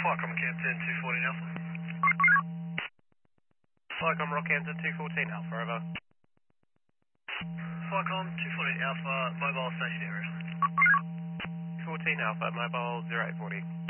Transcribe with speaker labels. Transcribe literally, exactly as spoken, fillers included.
Speaker 1: Flycom Rockhampton two fourteen Alpha.
Speaker 2: Flycom Rockhampton two fourteen Alpha, over.
Speaker 1: Flycom two fourteen Alpha, mobile station area.
Speaker 2: two fourteen Alpha, mobile zero eight forty.